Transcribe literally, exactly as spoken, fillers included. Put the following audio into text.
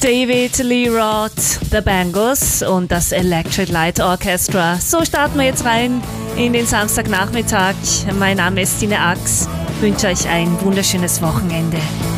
David Lee Roth, The Bangles und das Electric Light Orchestra. So starten wir jetzt rein in den Samstagnachmittag. Mein Name ist Tine Ax. Ich wünsche euch ein wunderschönes Wochenende.